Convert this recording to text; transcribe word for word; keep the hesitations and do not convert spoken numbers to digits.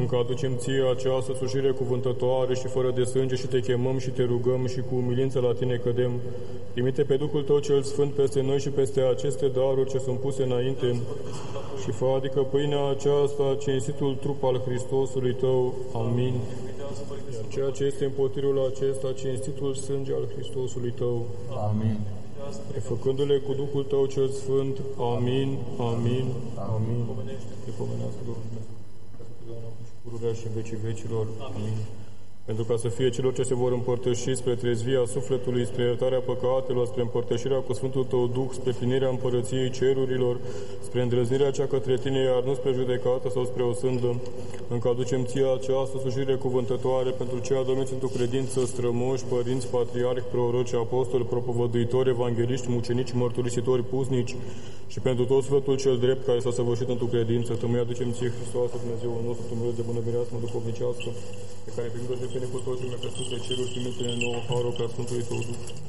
încă aducem ție această slujire cuvântătoare și fără de sânge și te chemăm și te rugăm și cu umilință la tine cădem. Trimite pe Duhul tău cel Sfânt peste noi și peste aceste daruri ce sunt puse înainte și fă adică pâinea aceasta cinstitul trup al Hristosului tău. Amin. Iar ceea ce este în potirul acesta cinstitul sânge al Hristosului tău. Amin. Făcându-le cu Duhul tău cel Sfânt. Amin. Amin. Amin. Te pomenească Domnul pururea și în vecii vecilor. Amin. Pentru ca să fie celor ce se vor împărtăși spre trezvia sufletului, spre iertarea păcatelor, spre împărtășirea cu Sfântul tău Duh, spre plinirea împărăției cerurilor, spre îndrăznirea cea către tine, iar nu spre judecată sau spre o sândă, încă aducem ție această slujire cuvântătoare pentru cei adormiți într-o credință, strămoși, părinți, patriarhi, proroci, apostoli, propovăduitori, evangeliști, mucenici, mărturisitori, pusnici și pentru tot sfătul cel drept care s-a săvârșit într-o credință. Tămâi aducem ție, Hristoasă, Dumnezeul nostru, Dumnezeu de bunăvirească, duhovnicească, pe care prin de pe cu toți, mi-a crescut pe ceruri, trimite-ne nouă harul prea Sfântului tău Duh.